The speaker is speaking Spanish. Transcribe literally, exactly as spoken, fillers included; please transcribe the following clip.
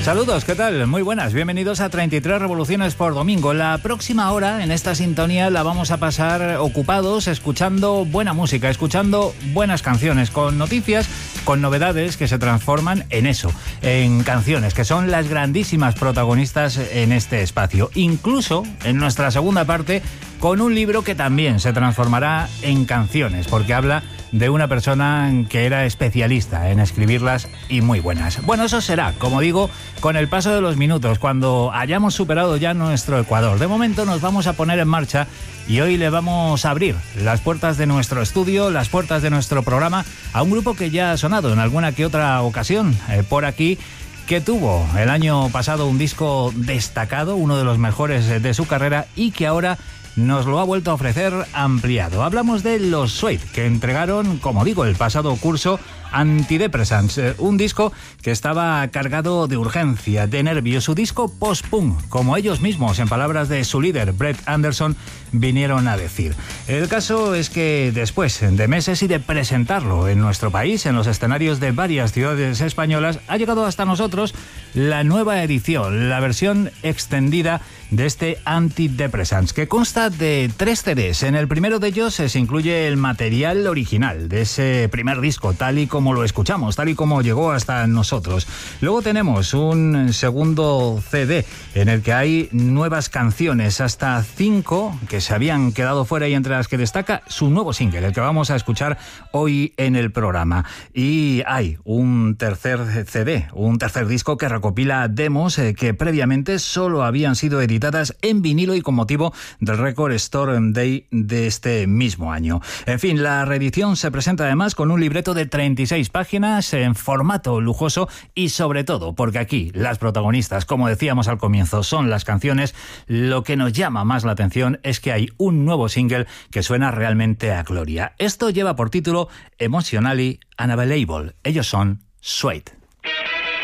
Saludos, ¿qué tal? Muy buenas, bienvenidos a treinta y tres Revoluciones por Domingo. La próxima hora en esta sintonía la vamos a pasar ocupados escuchando buena música, escuchando buenas canciones, con noticias, con novedades que se transforman en eso, en canciones, que son las grandísimas protagonistas en este espacio. Incluso en nuestra segunda parte, con un libro que también se transformará en canciones, porque habla de una persona que era especialista en escribirlas y muy buenas. Bueno, eso será, como digo, con el paso de los minutos, cuando hayamos superado ya nuestro Ecuador. De momento nos vamos a poner en marcha y hoy le vamos a abrir las puertas de nuestro estudio, las puertas de nuestro programa, a un grupo que ya ha sonado en alguna que otra ocasión eh, por aquí, que tuvo el año pasado un disco destacado, uno de los mejores de su carrera, y que ahora nos lo ha vuelto a ofrecer ampliado. Hablamos de los Suede, que entregaron, como digo, el pasado curso Antidepressants, un disco que estaba cargado de urgencia, de nervios, su disco post-punk, como ellos mismos, en palabras de su líder, Brett Anderson, vinieron a decir. El caso es que después de meses y de presentarlo en nuestro país, en los escenarios de varias ciudades españolas, ha llegado hasta nosotros la nueva edición, la versión extendida de este Antidepressants, que consta de tres C Ds. En el primero de ellos se incluye el material original de ese primer disco, tal y como lo escuchamos, tal y como llegó hasta nosotros. Luego tenemos un segundo C D en el que hay nuevas canciones, hasta cinco que se habían quedado fuera, y entre las que destaca su nuevo single, el que vamos a escuchar hoy en el programa. Y hay un tercer C D, un tercer disco que recopila demos eh, que previamente solo habían sido editadas en vinilo y con motivo del Record Store Day de este mismo año. En fin, la reedición se presenta además con un libreto de treinta y seis páginas en formato lujoso, y sobre todo porque aquí las protagonistas, como decíamos al comienzo, son las canciones. Lo que nos llama más la atención es que hay un nuevo single que suena realmente a gloria. Esto lleva por título Emotionally Unavailable. Ellos son Suede.